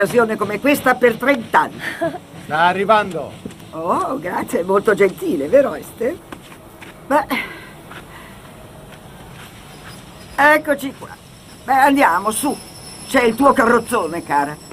Occasione come questa per 30 anni. Sta arrivando. Oh, grazie, molto gentile, vero Esther? Beh, eccoci qua. Beh, andiamo, su. C'è il tuo carrozzone, cara.